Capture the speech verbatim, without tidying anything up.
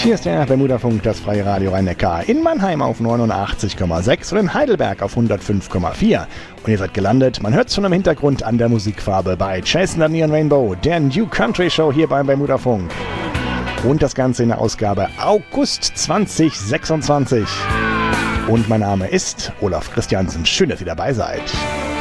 Hier ist der Bermuda-Funk, das freie Radio Rhein-Neckar. In Mannheim auf neunundachtzig Komma sechs und in Heidelberg auf hundertfünf Komma vier. Und ihr seid gelandet, man hört es schon im Hintergrund an der Musikfarbe bei Chasing the Neon Rainbow, der New Country Show hier beim Bermuda-Funk. Und das Ganze in der Ausgabe August zwanzig sechsundzwanzig. Und mein Name ist Olaf Christiansen. Schön, dass ihr dabei seid.